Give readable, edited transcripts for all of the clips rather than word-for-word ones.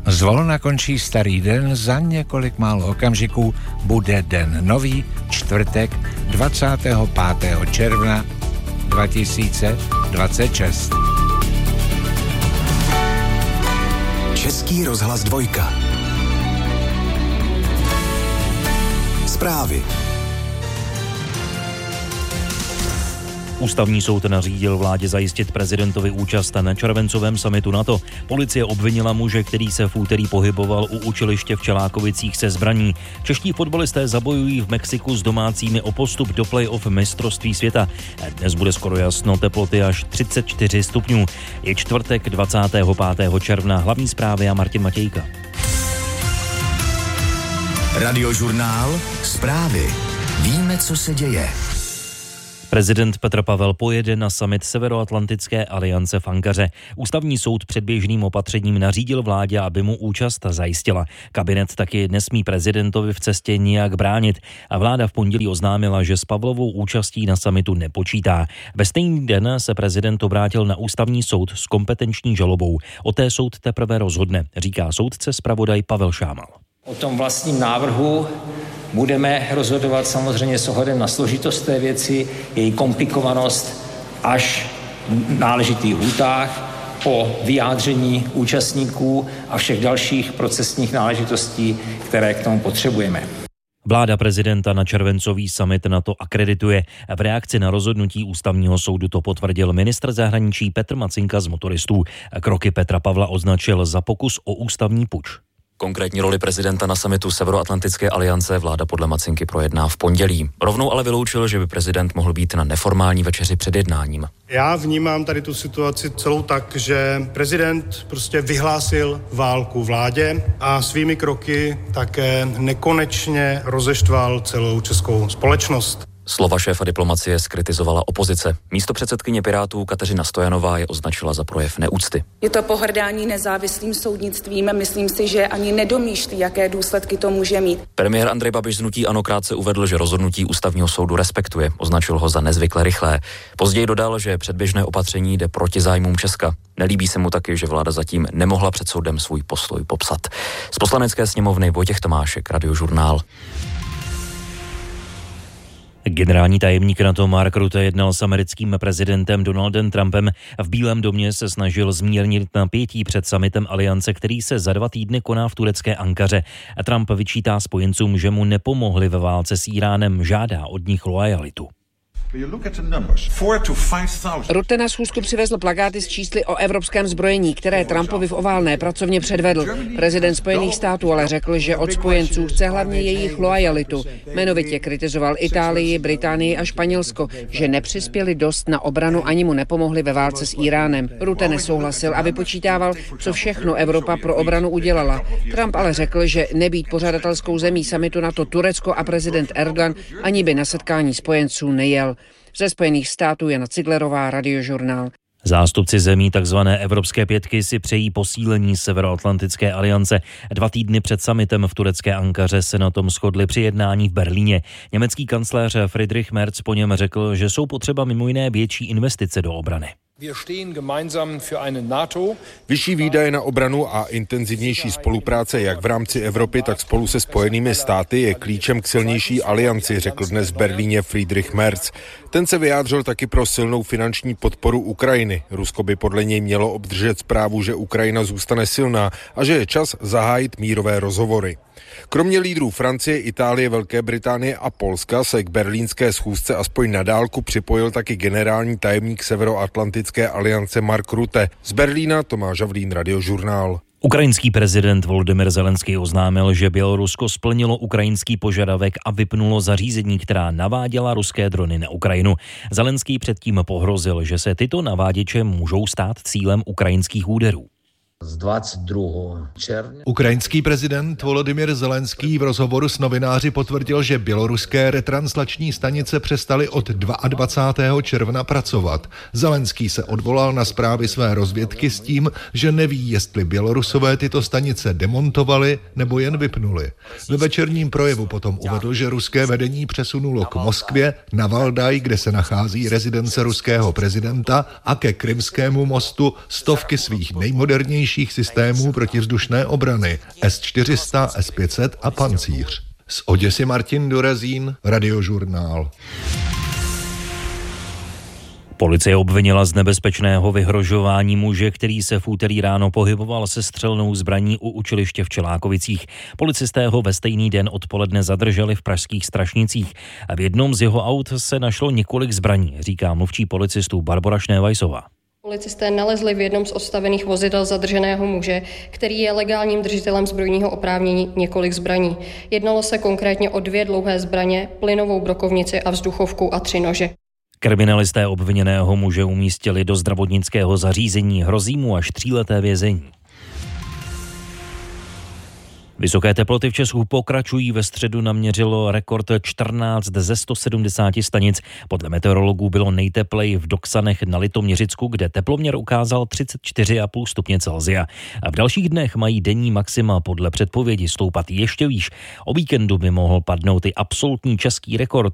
Zvolna končí starý den, za několik málo okamžiků bude den nový, čtvrtek 25. června 2026. Český rozhlas 2. Zprávy. Ústavní soud nařídil vládě zajistit prezidentovi účast na červencovém summitu NATO. Policie obvinila muže, který se v úterý pohyboval u učiliště v Čelákovicích se zbraní. Čeští fotbalisté zabojují v Mexiku s domácími o postup do play-off mistrovství světa. Dnes bude skoro jasno, teploty až 34 stupňů. Je čtvrtek 25. června, hlavní zprávy a Martin Matějka. Radiožurnál Zprávy. Víme, co se děje. Prezident Petr Pavel pojede na summit Severoatlantické aliance v Ankaře. Ústavní soud předběžným opatřením nařídil vládě, aby mu účast zajistila. Kabinet taky nesmí prezidentovi v cestě nijak bránit a vláda v pondělí oznámila, že s Pavlovou účastí na summitu nepočítá. Ve stejný den se prezident obrátil na ústavní soud s kompetenční žalobou. O té soud teprve rozhodne, říká soudce zpravodaj Pavel Šámal. O tom vlastním návrhu budeme rozhodovat samozřejmě s ohledem na složitost té věci, její komplikovanost až v náležitých lhůtách, po vyjádření účastníků a všech dalších procesních náležitostí, které k tomu potřebujeme. Vláda prezidenta na červencový summit NATO akredituje. V reakci na rozhodnutí ústavního soudu to potvrdil ministr zahraničí Petr Macinka z Motoristů. Kroky Petra Pavla označil za pokus o ústavní puč. Konkrétní roli prezidenta na summitu Severoatlantické aliance vláda podle Macinky projedná v pondělí. Rovnou ale vyloučil, že by prezident mohl být na neformální večeři před jednáním. Já vnímám tady tu situaci celou tak, že prezident prostě vyhlásil válku vládě a svými kroky také nekonečně rozeštval celou českou společnost. Slova šéfa diplomacie zkritizovala opozice. Místopředsedkyně Pirátů Kateřina Stojanová je označila za projev neúcty. Je to pohrdání nezávislým soudnictvím. Myslím si, že ani nedomýšlí, jaké důsledky to může mít. Premiér Andrej Babiš z hnutí ANO krátce uvedl, že rozhodnutí ústavního soudu respektuje. Označil ho za nezvykle rychlé. Později dodal, že předběžné opatření jde proti zájmům Česka. Nelíbí se mu taky, že vláda zatím nemohla před soudem svůj postoj popsat. Z Poslanecké sněmovny Vojtěch Tomášek, Radiožurnál. Generální tajemník NATO Mark Rutte jednal s americkým prezidentem Donaldem Trumpem. V Bílém domě se snažil zmírnit napětí před summitem aliance, který se za 2 týdny koná v turecké Ankaře. Trump vyčítá spojencům, že mu nepomohli ve válce s Íránem, žádá od nich loajalitu. Rutte na schůzku přivezl plakáty s čísly o evropském zbrojení, které Trumpovi v oválné pracovně předvedl. Prezident Spojených států ale řekl, že od spojenců chce hlavně jejich loajalitu. Jmenovitě kritizoval Itálii, Británii a Španělsko, že nepřispěli dost na obranu ani mu nepomohli ve válce s Íránem. Rutte nesouhlasil a vypočítával, co všechno Evropa pro obranu udělala. Trump ale řekl, že nebýt pořadatelskou zemí summitu NATO Turecko a prezident Erdogan ani by na setkání spojenců nejel. Ze Spojených států Jana Ciglerová, Radiožurnál. Zástupci zemí tzv. Evropské pětky si přejí posílení Severoatlantické aliance. 2 týdny před summitem v turecké Ankaře se na tom shodli při jednání v Berlíně. Německý kancléř Friedrich Merz po něm řekl, že jsou potřeba mimo jiné větší investice do obrany. Vyšší výdaje na obranu a intenzivnější spolupráce jak v rámci Evropy, tak spolu se Spojenými státy je klíčem k silnější alianci, řekl dnes v Berlíně Friedrich Merz. Ten se vyjádřil taky pro silnou finanční podporu Ukrajiny. Rusko by podle něj mělo obdržet zprávu, že Ukrajina zůstane silná a že je čas zahájit mírové rozhovory. Kromě lídrů Francie, Itálie, Velké Británie a Polska se k berlínské schůzce aspoň na dálku připojil taky generální tajemník Severoatlantické aliance Mark Rutte. Z Berlína Tomáš Havlín, Radiožurnál. Ukrajinský prezident Volodymyr Zelenský oznámil, že Bělorusko splnilo ukrajinský požadavek a vypnulo zařízení, která naváděla ruské drony na Ukrajinu. Zelenský předtím pohrozil, že se tyto naváděče můžou stát cílem ukrajinských úderů. Z 22. června. Ukrajinský prezident Volodymyr Zelenský v rozhovoru s novináři potvrdil, že běloruské retranslační stanice přestaly od 22. června pracovat. Zelenský se odvolal na zprávy své rozvědky s tím, že neví, jestli Bělorusové tyto stanice demontovali nebo jen vypnuli. Ve večerním projevu potom uvedl, že ruské vedení přesunulo k Moskvě, na Valdaj, kde se nachází rezidence ruského prezidenta, a ke Krymskému mostu stovky svých nejmodernějších nejnovějších systémů protivzdušné obrany S-400, S-500 a Pancíř. Z Oděsy Martin Dorazín, Radiožurnál. Policie obvinila z nebezpečného vyhrožování muže, který se v úterý ráno pohyboval se střelnou zbraní u učiliště v Čelákovicích. Policisté ho ve stejný den odpoledne zadrželi v pražských Strašnicích a v jednom z jeho aut se našlo několik zbraní, říká mluvčí policistů Barbora Šnévajsová. Policisté nalezli v jednom z odstavených vozidel zadrženého muže, který je legálním držitelem zbrojního oprávnění, několik zbraní. Jednalo se konkrétně o 2 dlouhé zbraně, plynovou brokovnici a vzduchovku a 3 nože. Kriminalisté obviněného muže umístili do zdravotnického zařízení, hrozí mu až 3leté vězení. Vysoké teploty v Česku pokračují, ve středu naměřilo rekord 14 ze 170 stanic. Podle meteorologů bylo nejtepleji v Doksanech na Litoměřicku, kde teploměr ukázal 34,5 stupně Celsia. A v dalších dnech mají denní maxima podle předpovědi stoupat ještě výš. O víkendu by mohl padnout i absolutní český rekord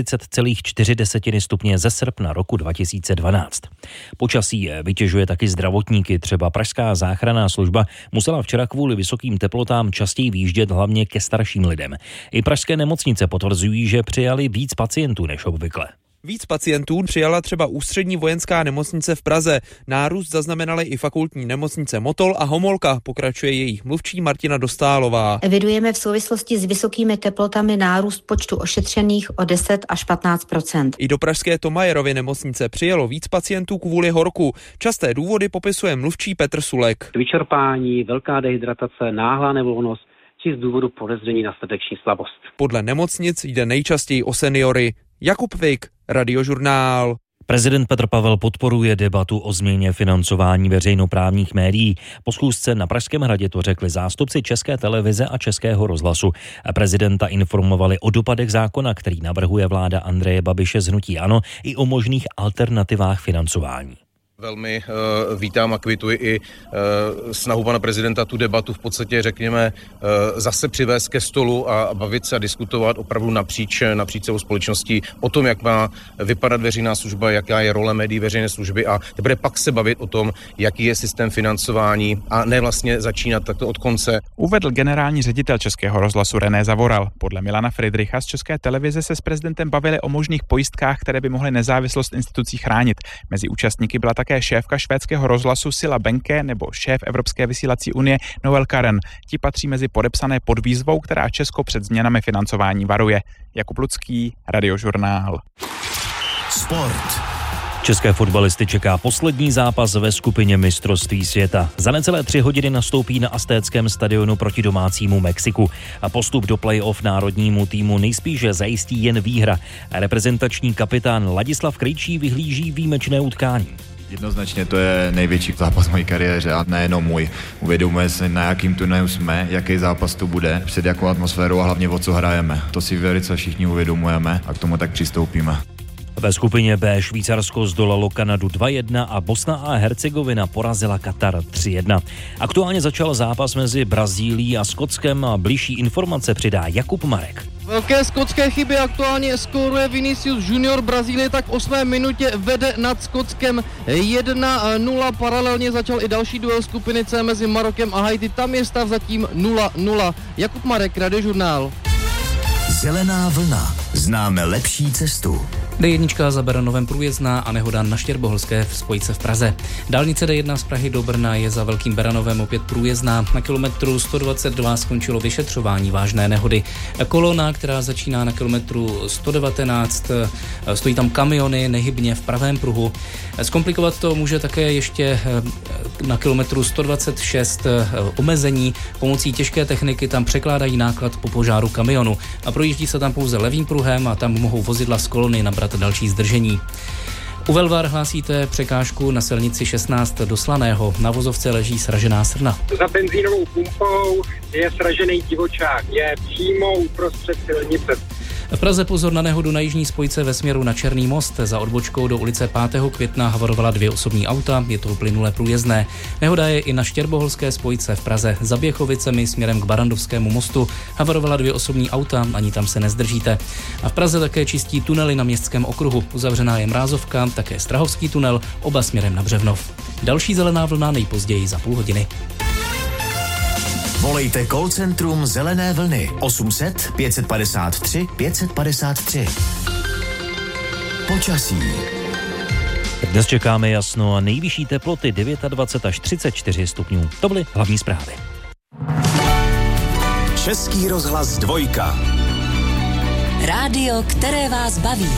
40,4 stupně ze srpna roku 2012. Počasí vytěžuje taky zdravotníky, třeba pražská záchranná služba musela včera kvůli vysokým teplotám častěji výjíždět hlavně ke starším lidem. I pražské nemocnice potvrzují, že přijali víc pacientů než obvykle. Víc pacientů přijala třeba Ústřední vojenská nemocnice v Praze. Nárůst zaznamenaly i fakultní nemocnice Motol a Homolka, pokračuje jejich mluvčí Martina Dostálová. Evidujeme v souvislosti s vysokými teplotami nárůst počtu ošetřených o 10 až 15%. I do pražské Tomajerovy nemocnice přijelo víc pacientů kvůli horku. Časté důvody popisuje mluvčí Petr Sulek. Vyčerpání, velká dehydratace, náhlá nevolnost či z důvodu podezření na srdeční slabost. Podle nemocnic jde nejčastěji o seniory. Jakub Vik, Radiožurnál. Prezident Petr Pavel podporuje debatu o změně financování veřejnoprávních médií. Po schůzce na Pražském hradě to řekli zástupci České televize a Českého rozhlasu. Prezidenta informovali o dopadech zákona, který navrhuje vláda Andreje Babiše z hnutí ANO, i o možných alternativách financování. Velmi vítám a kvituji i snahu pana prezidenta tu debatu v podstatě, řekněme, zase přivést ke stolu a bavit se a diskutovat opravdu napříč celou společností o tom, jak má vypadat veřejná služba, jaká je role médií veřejné služby a teprve pak se bavit o tom, jaký je systém financování a ne vlastně začínat takto od konce. Uvedl generální ředitel Českého rozhlasu René Zavoral. Podle Milana Friedricha z České televize se s prezidentem bavili o možných pojistkách, které by mohly nezávislost institucí chránit. Mezi účastníky byla také šéfka švédského rozhlasu Silla Benke nebo šéf Evropské vysílací unie Noel Karen. Ti patří mezi podepsané pod výzvou, která Česko před změnami financování varuje. Jakub Lucký, Radiožurnál. Sport. České fotbalisty čeká poslední zápas ve skupině mistrovství světa. Za necelé 3 hodiny nastoupí na Aztéckém stadionu proti domácímu Mexiku. A postup do play-off národnímu týmu nejspíše zajistí jen výhra. Reprezentační kapitán Ladislav Krejčí vyhlíží výjimečné utkání. Jednoznačně to je největší zápas v mojí kariéře a nejenom můj. Uvědomujeme se, na jakým turnaji jsme, jaký zápas to bude, před jakou atmosférou a hlavně o co hrajeme. To si velice všichni uvědomujeme a k tomu tak přistoupíme. Ve skupině B Švýcarsko zdolalo Kanadu 2-1 a Bosna a Hercegovina porazila Katar 3-1. Aktuálně začal zápas mezi Brazílií a Skotskem a bližší informace přidá Jakub Marek. Velké skotské chyby aktuálně skóruje Vinicius Junior. Brazílie tak v 8. minutě vede nad Skotskem 1-0. Paralelně začal i další duel skupiny C mezi Marokem a Haiti. Tam je stav zatím 0-0. Jakub Marek, Radiožurnál. Zelená vlna. Známe lepší cestu. D1 za Beranovem průjezdná a nehoda na Štěrboholské v spojce v Praze. Dálnice D1 z Prahy do Brna je za Velkým Beranovem opět průjezdná. Na kilometru 122 skončilo vyšetřování vážné nehody. Kolona, která začíná na kilometru 119, stojí tam kamiony nehybně v pravém pruhu. Zkomplikovat to může také ještě na kilometru 126 omezení. Pomocí těžké techniky tam překládají náklad po požáru kamionu a projíždí se tam pouze levým pruhem a tam mohou vozidla z kolony nabrat další zdržení. U Velvar hlásíte překážku na silnici 16 do Slaného. Na vozovce leží sražená srna. Za benzínovou pumpou je sražený divočák. Je přímo uprostřed silnice. V Praze pozor na nehodu na jižní spojce ve směru na Černý most. Za odbočkou do ulice 5. května havarovala 2 osobní auta, je to plynule průjezdné. Nehoda je i na Štěrboholské spojce v Praze. Za Běchovicemi směrem k Barandovskému mostu havarovala 2 osobní auta, ani tam se nezdržíte. A v Praze také čistí tunely na Městském okruhu. Uzavřená je Mrázovka, také Strahovský tunel, oba směrem na Břevnov. Další zelená vlna nejpozději za půl hodiny. Volejte call centrum Zelené vlny 800 553 553. Počasí. Dnes čekáme jasno a nejvyšší teploty 29 až 34 stupňů. To byly hlavní zprávy. Český rozhlas 2. Rádio, které vás baví.